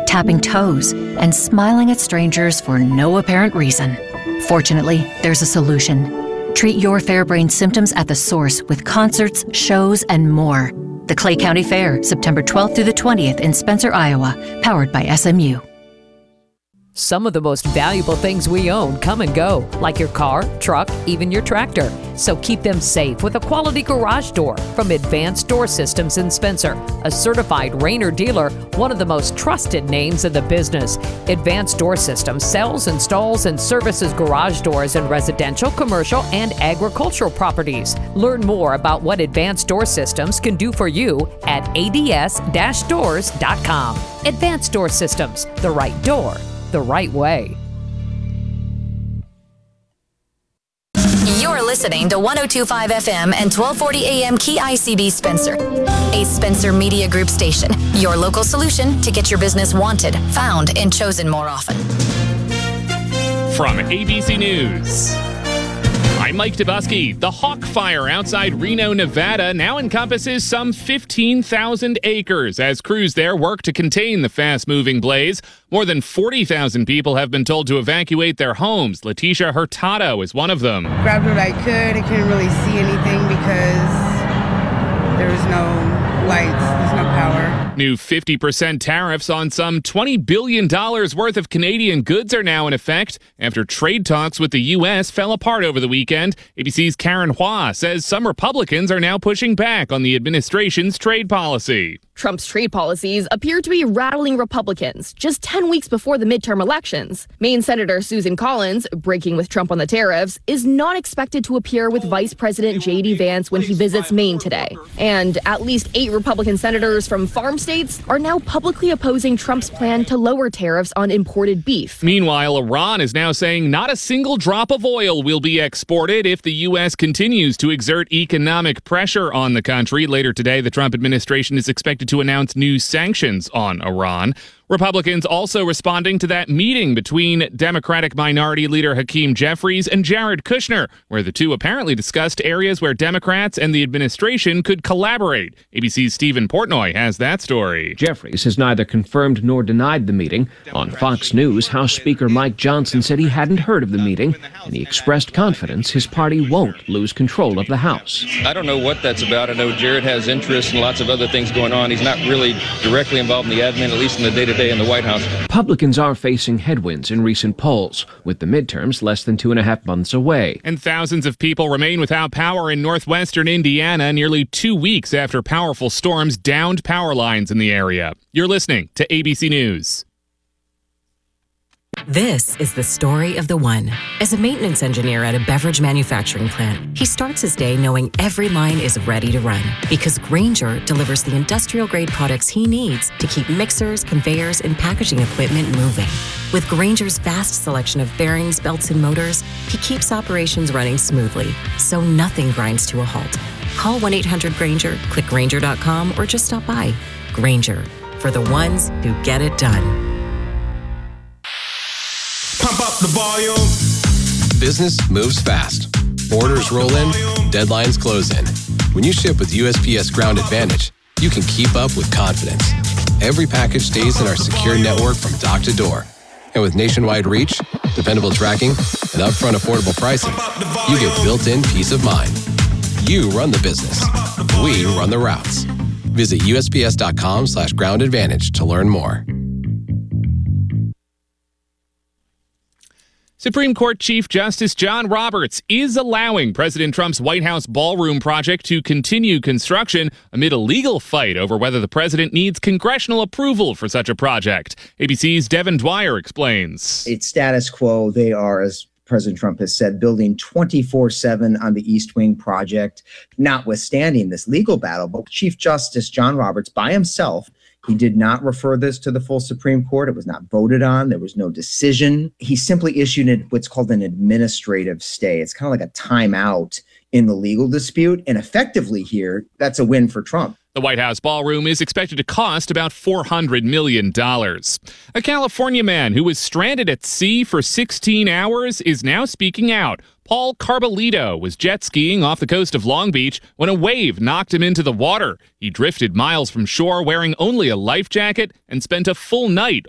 tapping toes, and smiling at strangers for no apparent reason. Fortunately, there's a solution. Treat your Fairbrain symptoms at the source with concerts, shows, and more. The Clay County Fair, September 12th through the 20th in Spencer, Iowa, powered by SMU. Some of the most valuable things we own come and go, like your car, truck, even your tractor. So keep them safe with a quality garage door from Advanced Door Systems in Spencer, a certified Rainer dealer, one of the most trusted names in the business. Advanced Door Systems sells, installs, and services garage doors in residential, commercial, and agricultural properties. Learn more about what Advanced Door Systems can do for you at ads-doors.com. Advanced Door Systems, the right door, the right way. You're listening to 102.5 FM and 1240 AM KICB Spencer, a Spencer Media Group station. Your local solution to get your business wanted, found, and chosen more often. From ABC News, I'm Mike Dubusky. The Hawk Fire outside Reno, Nevada now encompasses some 15,000 acres as crews there work to contain the fast-moving blaze. More than 40,000 people have been told to evacuate their homes. Leticia Hurtado is one of them. Grabbed what I could. I couldn't really see anything because there was no lights. There's no power. New 50% tariffs on some $20 billion worth of Canadian goods are now in effect after trade talks with the U.S. fell apart over the weekend. ABC's Karen Hua says some Republicans are now pushing back on the administration's trade policy. Trump's trade policies appear to be rattling Republicans just 10 weeks before the midterm elections. Maine Senator Susan Collins, breaking with Trump on the tariffs, is not expected to appear with Vice President J.D. Vance when he visits Maine today. And at least 8 Republican senators from farm states are now publicly opposing Trump's plan to lower tariffs on imported beef. Meanwhile, Iran is now saying not a single drop of oil will be exported if the U.S. continues to exert economic pressure on the country. Later today, the Trump administration is expected to announce new sanctions on Iran. Republicans also responding to that meeting between Democratic Minority Leader Hakeem Jeffries and Jared Kushner, where the two apparently discussed areas where Democrats and the administration could collaborate. ABC's Stephen Portnoy has that story. Jeffries has neither confirmed nor denied the meeting. On Fox News, House Speaker Mike Johnson said he hadn't heard of the meeting, and he expressed confidence his party won't lose control of the House. I don't know what that's about. I know Jared has interest in lots of other things going on. He's not really directly involved in the admin, at least in the day-to-day in the White House. Republicans are facing headwinds in recent polls, with the midterms less than 2.5 months away. And thousands of people remain without power in northwestern Indiana nearly 2 weeks after powerful storms downed power lines in the area. You're listening to ABC News. This is the story of the one. As a maintenance engineer at a beverage manufacturing plant, he starts his day knowing every line is ready to run because Grainger delivers the industrial-grade products he needs to keep mixers, conveyors, and packaging equipment moving. With Grainger's vast selection of bearings, belts, and motors, he keeps operations running smoothly, so nothing grinds to a halt. Call 1-800-GRAINGER, click Grainger.com, or just stop by. Grainger, for the ones who get it done. Pump up the volume. Business moves fast. Orders roll in, deadlines close in. When you ship with USPS Ground Advantage, you can keep up with confidence. Every package stays in our secure network from dock to door. And with nationwide reach, dependable tracking, and upfront affordable pricing, you get built-in peace of mind. You run the business. We run the routes. Visit USPS.com/Ground Advantage to learn more. Supreme Court Chief Justice John Roberts is allowing President Trump's White House ballroom project to continue construction amid a legal fight over whether the president needs congressional approval for such a project. ABC's Devin Dwyer explains. It's status quo. They are, as President Trump has said, building 24/7 on the East Wing project, notwithstanding this legal battle. But Chief Justice John Roberts, by himself, he did not refer this to the full Supreme Court. It was not voted on. There was no decision. He simply issued what's called an administrative stay. It's kind of like a timeout in the legal dispute. And effectively here, that's a win for Trump. The White House ballroom is expected to cost about $400 million. A California man who was stranded at sea for 16 hours is now speaking out. Paul Carbolito was jet skiing off the coast of Long Beach when a wave knocked him into the water. He drifted miles from shore wearing only a life jacket and spent a full night